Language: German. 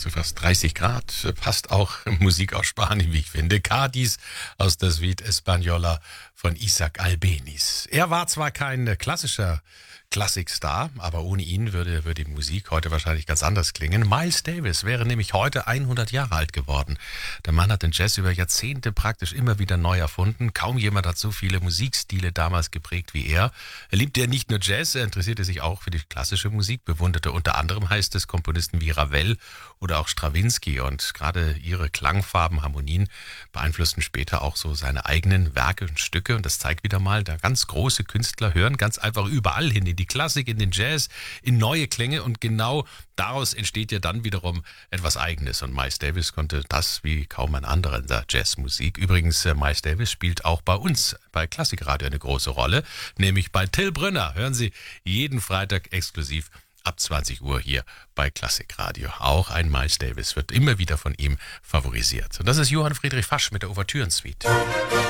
zu fast 30 Grad passt auch Musik aus Spanien, wie ich finde. Cádiz aus der Suite Española von Isaac Albéniz. Er war zwar kein klassischer Klassikstar, aber ohne ihn würde die Musik heute wahrscheinlich ganz anders klingen. Miles Davis wäre nämlich heute 100 Jahre alt geworden. Der Mann hat den Jazz über Jahrzehnte praktisch immer wieder neu erfunden. Kaum jemand hat so viele Musikstile damals geprägt wie er. Er liebte ja nicht nur Jazz, er interessierte sich auch für die klassische Musik, bewunderte unter anderem, heißt es, Komponisten wie Ravel oder auch Strawinsky. Und gerade ihre Klangfarben, Harmonien beeinflussten später auch so seine eigenen Werke und Stücke. Und das zeigt wieder mal, da ganz große Künstler hören ganz einfach überall hin, in die Klassik, in den Jazz, in neue Klänge, und genau daraus entsteht ja dann wiederum etwas Eigenes. Und Miles Davis konnte das wie kaum ein anderer in der Jazzmusik. Übrigens, Miles Davis spielt auch bei uns bei Klassikradio eine große Rolle, nämlich bei Till Brünner. Hören Sie jeden Freitag exklusiv ab 20 Uhr hier bei Klassikradio. Auch ein Miles Davis wird immer wieder von ihm favorisiert. Und das ist Johann Friedrich Fasch mit der Ouvertüren-Suite.